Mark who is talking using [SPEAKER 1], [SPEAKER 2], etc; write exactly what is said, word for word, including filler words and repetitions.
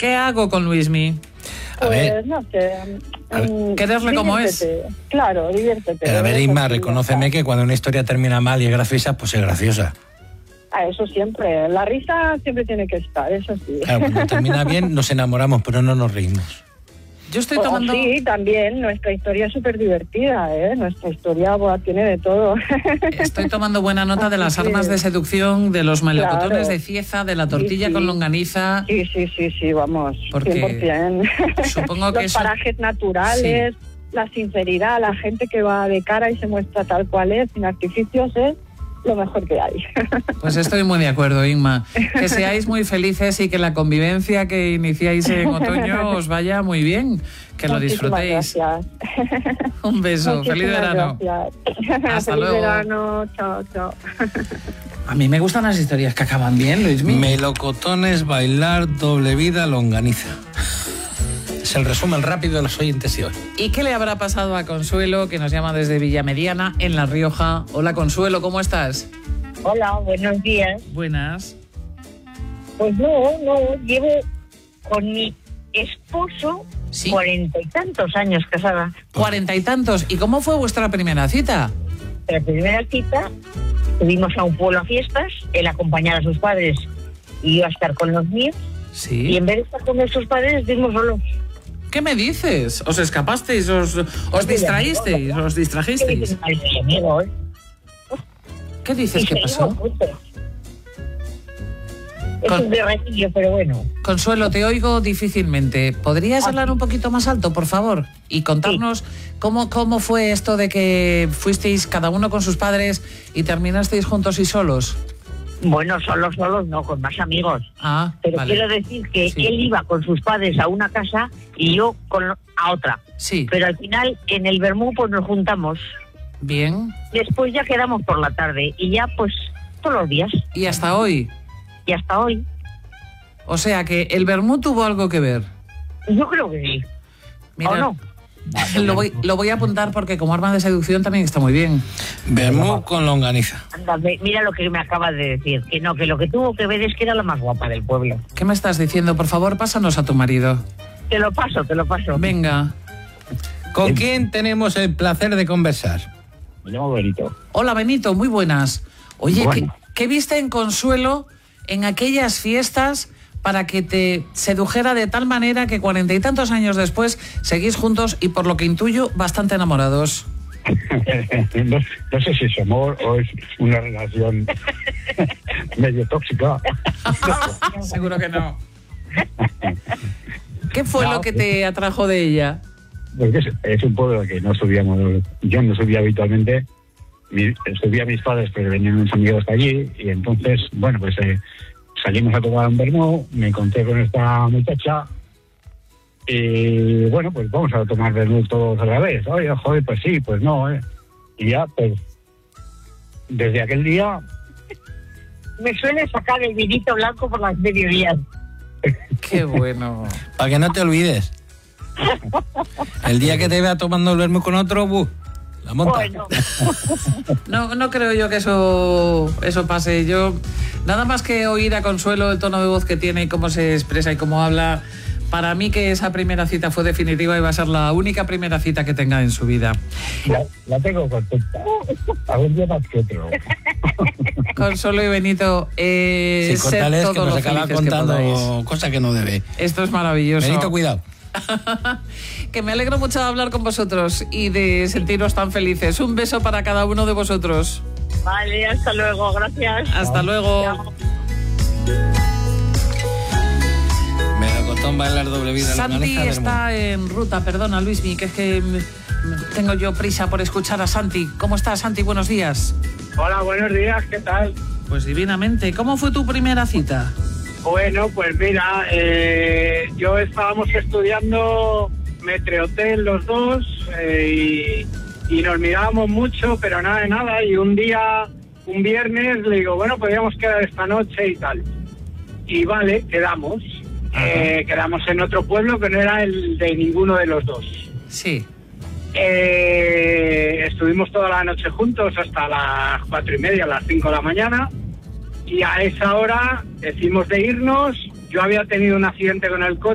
[SPEAKER 1] ¿Qué hago con Luismi?
[SPEAKER 2] A
[SPEAKER 3] Pues
[SPEAKER 2] ver,
[SPEAKER 3] no sé.
[SPEAKER 2] A ver,
[SPEAKER 3] mm,
[SPEAKER 1] quererle como es.
[SPEAKER 3] diviértete. Claro, diviértete.
[SPEAKER 2] pero a ver,
[SPEAKER 3] Eso
[SPEAKER 2] Inma,
[SPEAKER 3] sí,
[SPEAKER 2] reconóceme
[SPEAKER 3] ya
[SPEAKER 2] que cuando una historia termina mal y es graciosa, pues es graciosa.
[SPEAKER 3] está. Ah, eso siempre. La risa siempre tiene que estar, eso sí.
[SPEAKER 2] Claro, cuando termina bien nos enamoramos, pero no nos reímos.
[SPEAKER 1] Yo estoy
[SPEAKER 3] O-
[SPEAKER 1] tomando...
[SPEAKER 3] Sí, también. Nuestra historia es súper divertida, ¿eh? Nuestra historia buah, tiene de todo.
[SPEAKER 1] Estoy tomando buena nota de las
[SPEAKER 3] Así que-
[SPEAKER 1] armas de seducción, de los melocotones
[SPEAKER 3] Claro.
[SPEAKER 1] de Cieza, de la tortilla
[SPEAKER 3] Sí, sí.
[SPEAKER 1] con longaniza.
[SPEAKER 3] Sí, sí, sí, sí, vamos.
[SPEAKER 1] Porque
[SPEAKER 3] cien por ciento.
[SPEAKER 1] supongo que
[SPEAKER 3] Los
[SPEAKER 1] eso-
[SPEAKER 3] parajes naturales, la sinceridad, la gente que va de cara y se muestra tal cual es, sin artificios, es lo mejor que hay.
[SPEAKER 1] Pues estoy muy de acuerdo, Inma. Que seáis muy felices y que la convivencia que iniciáis en otoño os vaya muy bien. Que lo
[SPEAKER 3] Muchísimas
[SPEAKER 1] disfrutéis.
[SPEAKER 3] gracias.
[SPEAKER 1] Un beso.
[SPEAKER 3] Muchísimas
[SPEAKER 1] Feliz verano.
[SPEAKER 3] gracias.
[SPEAKER 1] Hasta
[SPEAKER 3] Feliz
[SPEAKER 1] luego.
[SPEAKER 3] verano. Chao, chao.
[SPEAKER 1] A mí me gustan las historias que acaban bien, Luismi.
[SPEAKER 2] Melocotones, bailar, doble vida, longaniza. Es el resumen rápido de los oyentes de hoy.
[SPEAKER 1] ¿Y qué le habrá pasado a Consuelo, que nos llama desde Villamediana, en La Rioja? Hola, Consuelo, ¿cómo estás?
[SPEAKER 4] Hola, buenos días.
[SPEAKER 1] Buenas.
[SPEAKER 4] Pues no, no, llevo con mi esposo
[SPEAKER 1] Sí.
[SPEAKER 4] cuarenta y tantos años casada.
[SPEAKER 1] Cuarenta y tantos. ¿Y cómo fue vuestra primera cita?
[SPEAKER 4] La primera cita, subimos a un pueblo a fiestas, él acompañar a sus padres y yo a estar con los míos, y
[SPEAKER 1] Sí.
[SPEAKER 4] en vez de estar con nuestros padres, estuvimos solos.
[SPEAKER 1] ¿Qué me dices? ¿Os escapasteis? ¿Os, os distraísteis? ¿Os distrajisteis?
[SPEAKER 4] Ay, mi amigo, ¿eh?
[SPEAKER 1] ¿Qué dices
[SPEAKER 4] Y
[SPEAKER 1] que
[SPEAKER 4] seguimos
[SPEAKER 1] pasó?
[SPEAKER 4] juntos. Es
[SPEAKER 1] Con-
[SPEAKER 4] un guerrerillo, pero bueno.
[SPEAKER 1] Consuelo, te oigo difícilmente. ¿Podrías
[SPEAKER 4] Ah,
[SPEAKER 1] hablar
[SPEAKER 4] sí.
[SPEAKER 1] un poquito más alto, por favor? Y contarnos cómo, cómo fue esto de que fuisteis cada uno con sus padres y terminasteis juntos y solos.
[SPEAKER 4] Bueno, solos, solos, no, con más amigos.
[SPEAKER 1] Ah,
[SPEAKER 4] Pero
[SPEAKER 1] vale.
[SPEAKER 4] quiero decir que
[SPEAKER 1] Sí.
[SPEAKER 4] él iba con sus padres a una casa y yo con a otra.
[SPEAKER 1] Sí,
[SPEAKER 4] Pero al final en el vermú pues nos juntamos.
[SPEAKER 1] bien.
[SPEAKER 4] Después ya quedamos por la tarde y ya pues todos los días
[SPEAKER 1] Y hasta hoy.
[SPEAKER 4] y hasta hoy.
[SPEAKER 1] O sea que el vermú tuvo algo que ver.
[SPEAKER 4] Yo creo que sí.
[SPEAKER 1] Mira,
[SPEAKER 4] ¿O no?
[SPEAKER 1] Lo voy, lo voy a apuntar porque como arma de seducción también está muy bien.
[SPEAKER 2] Vermú con longaniza.
[SPEAKER 4] Anda, ve- mira lo que me acabas de decir. Que no, que lo que tuvo que ver es que era la más guapa del pueblo.
[SPEAKER 1] ¿Qué me estás diciendo? Por favor, pásanos a tu marido.
[SPEAKER 4] Te lo paso, te lo paso.
[SPEAKER 1] Venga.
[SPEAKER 2] ¿Con quién tenemos el placer de conversar?
[SPEAKER 5] Me llamo Benito.
[SPEAKER 1] Hola, Benito, muy buenas. Oye,
[SPEAKER 5] Bueno.
[SPEAKER 1] ¿qué, qué viste en Consuelo en aquellas fiestas para que te sedujera de tal manera que cuarenta y tantos años después seguís juntos y, por lo que intuyo, bastante enamorados?
[SPEAKER 5] no, no sé si es amor o es una relación medio tóxica.
[SPEAKER 1] Seguro que no. ¿Qué fue
[SPEAKER 5] No,
[SPEAKER 1] lo que te atrajo de ella?
[SPEAKER 5] Porque es, es un pueblo que no subíamos, yo no subía habitualmente, mi, subía a mis padres, pero venían unos amigos de allí, y entonces, bueno, pues eh, salimos a tomar un vermú, me encontré con esta muchacha, y bueno, pues vamos a tomar vermú todos a la vez. Oye, joder, pues sí, pues no, ¿eh? Y ya, pues, desde aquel día,
[SPEAKER 4] Me suele sacar el vinito blanco por las mediodías.
[SPEAKER 1] Qué bueno.
[SPEAKER 2] Para que no te olvides. El día que te vea tomando el vermú con otro, ¡buh! La monta.
[SPEAKER 4] Bueno,
[SPEAKER 1] No, no creo yo que eso, eso pase. Yo, nada más que oír a Consuelo el tono de voz que tiene y cómo se expresa y cómo habla, para mí que esa primera cita fue definitiva y va a ser la única primera cita que tenga en su vida.
[SPEAKER 5] la, la tengo contenta. Algún día más que otro.
[SPEAKER 1] Consuelo y Benito, eh,
[SPEAKER 2] Sin
[SPEAKER 1] sed
[SPEAKER 2] contarles que
[SPEAKER 1] todo
[SPEAKER 2] nos
[SPEAKER 1] lo
[SPEAKER 2] acaba
[SPEAKER 1] felices que podáis.
[SPEAKER 2] contando cosas que no debe.
[SPEAKER 1] Esto es maravilloso.
[SPEAKER 2] Benito, cuidado.
[SPEAKER 1] Que me alegro mucho de hablar con vosotros y de sentiros tan felices. Un beso para cada uno de vosotros.
[SPEAKER 4] vale, hasta luego, gracias.
[SPEAKER 1] Hasta luego.
[SPEAKER 2] Melocotón, bailar, doble vida,
[SPEAKER 1] Santi
[SPEAKER 2] longaniza, vermú.
[SPEAKER 1] está en ruta, perdona Luismi, que es que mm, tengo yo prisa por escuchar a Santi. ¿Cómo estás, Santi? Buenos días.
[SPEAKER 6] Hola, buenos días, ¿qué tal?
[SPEAKER 1] Pues divinamente. ¿Cómo fue tu primera cita?
[SPEAKER 6] Bueno, pues mira, eh, yo estábamos estudiando Metrehotel los dos eh, y, y nos mirábamos mucho, pero nada de nada. Y un día, un viernes, le digo, bueno, podríamos quedar esta noche y tal. Y vale, quedamos. Eh, quedamos en otro pueblo que no era el de ninguno de los dos.
[SPEAKER 1] Sí.
[SPEAKER 6] Eh, estuvimos toda la noche juntos hasta las cuatro y media, las cinco de la mañana, y a esa hora decimos de irnos. Yo había tenido un accidente con el coche